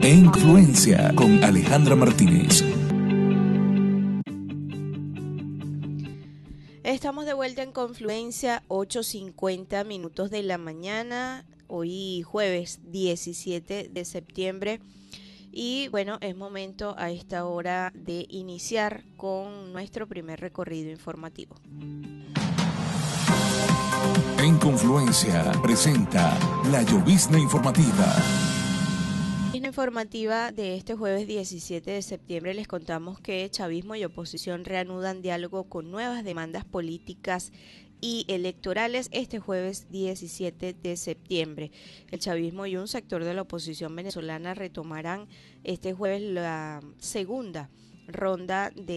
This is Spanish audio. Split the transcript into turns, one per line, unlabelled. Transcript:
Influencia con Alejandra Martínez.
Estamos de vuelta en Confluencia, 8:50 minutos de la mañana, hoy jueves 17 de septiembre. Y bueno, es momento a esta hora de iniciar con nuestro primer recorrido informativo.
En Confluencia presenta La Llovizna Informativa.
En la informativa de este jueves 17 de septiembre les contamos que chavismo y oposición reanudan diálogo con nuevas demandas políticas y electorales este jueves 17 de septiembre. El chavismo y un sector de la oposición venezolana retomarán este jueves la segunda ronda de